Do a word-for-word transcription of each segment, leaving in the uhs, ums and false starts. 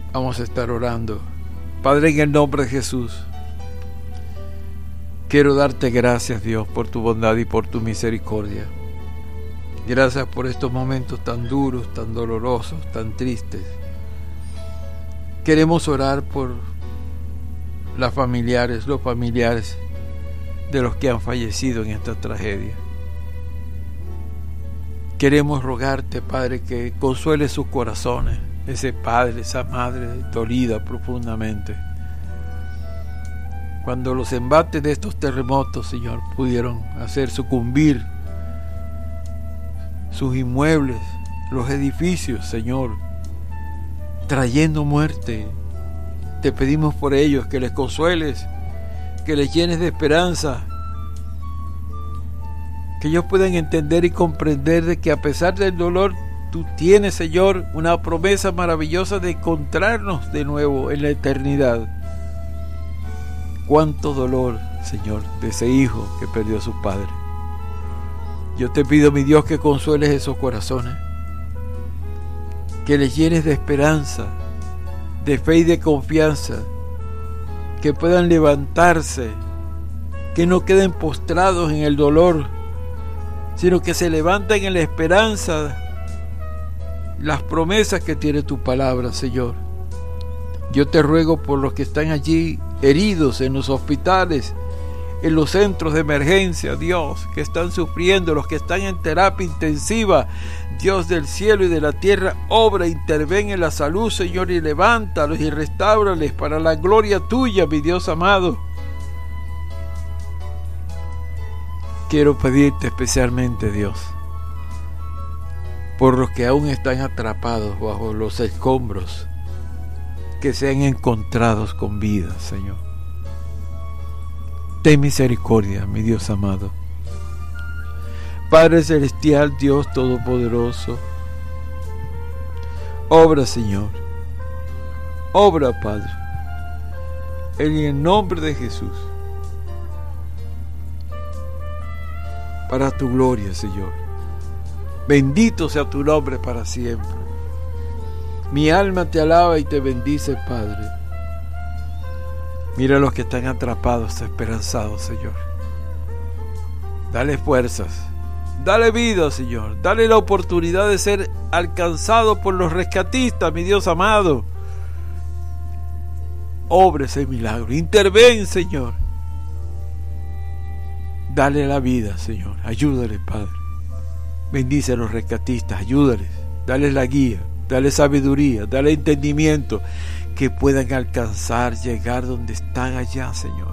Vamos a estar orando. Padre, en el nombre de Jesús, quiero darte gracias, Dios, por tu bondad y por tu misericordia. Gracias por estos momentos tan duros, tan dolorosos, tan tristes. Queremos orar por las familiares, los familiares de los que han fallecido en esta tragedia. Queremos rogarte, Padre, que consuele sus corazones, ese padre, esa madre dolida profundamente. Cuando los embates de estos terremotos, Señor, pudieron hacer sucumbir sus inmuebles, los edificios, Señor, trayendo muerte. Te pedimos por ellos que les consueles, que les llenes de esperanza, que ellos puedan entender y comprender de que a pesar del dolor, tú tienes, Señor, una promesa maravillosa de encontrarnos de nuevo en la eternidad. Cuánto dolor, Señor, de ese hijo que perdió a su padre. Yo te pido, mi Dios, que consueles esos corazones, que les llenes de esperanza, de fe y de confianza, que puedan levantarse, que no queden postrados en el dolor, sino que se levanten en la esperanza, las promesas que tiene tu palabra, Señor. Yo te ruego por los que están allí heridos en los hospitales, en los centros de emergencia, Dios, que están sufriendo, los que están en terapia intensiva. Dios del cielo y de la tierra, obra, interven en la salud, Señor, y levántalos y restáurales para la gloria tuya, mi Dios amado. Quiero pedirte especialmente, Dios, por los que aún están atrapados bajo los escombros, que sean encontrados con vida, Señor. Ten misericordia, mi Dios amado. Padre celestial, Dios todopoderoso, obra, Señor, obra, Padre, en el nombre de Jesús, para tu gloria, Señor. Bendito sea tu nombre para siempre. Mi alma te alaba y te bendice, Padre. Mira a los que están atrapados, esperanzados, Señor. Dale fuerzas, dale vida, Señor. Dale la oportunidad de ser alcanzado por los rescatistas, mi Dios amado. Obra ese milagro, interven, Señor. Dale la vida, Señor. Ayúdale, Padre. Bendice a los rescatistas, ayúdales. Dale la guía, dale sabiduría, dale entendimiento, que puedan alcanzar, llegar donde están allá, Señor.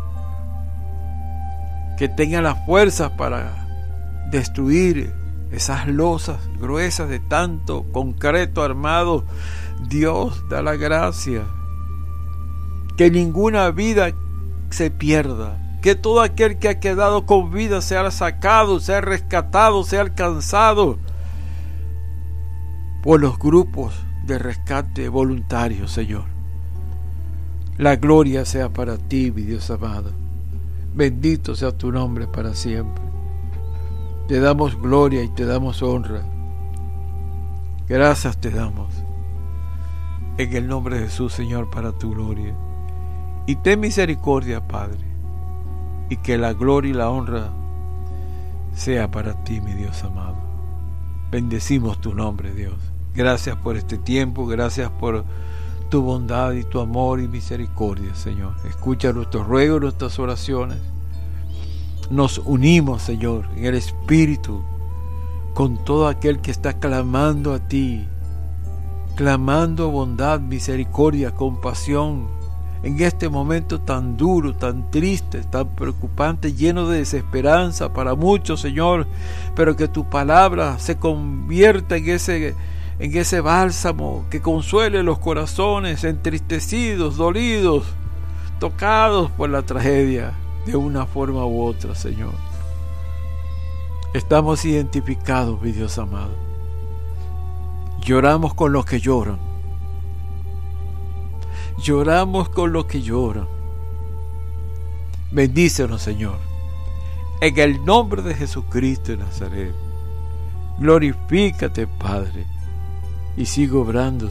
Que tengan las fuerzas para destruir esas losas gruesas de tanto concreto armado. Dios, da la gracia. Que ninguna vida se pierda. Que todo aquel que ha quedado con vida sea sacado, sea rescatado, sea alcanzado por los grupos de rescate voluntario, Señor. La gloria sea para ti, mi Dios amado. Bendito sea tu nombre para siempre. Te damos gloria y te damos honra. Gracias te damos. En el nombre de Jesús, Señor, para tu gloria. Y ten misericordia, Padre. Y que la gloria y la honra sea para ti, mi Dios amado. Bendecimos tu nombre, Dios. Gracias por este tiempo, gracias por tu bondad y tu amor y misericordia, Señor. Escucha nuestros ruegos, nuestras oraciones. Nos unimos, Señor, en el Espíritu, con todo aquel que está clamando a ti, clamando bondad, misericordia, compasión, en este momento tan duro, tan triste, tan preocupante, lleno de desesperanza para muchos, Señor, pero que tu palabra se convierta en ese, en ese bálsamo que consuele los corazones entristecidos, dolidos, tocados por la tragedia de una forma u otra, Señor. Estamos identificados, mi Dios amado. Lloramos con los que lloran. Lloramos con los que lloran. Bendícenos, Señor. En el nombre de Jesucristo de Nazaret. Glorifícate, Padre. Y sigue obrando,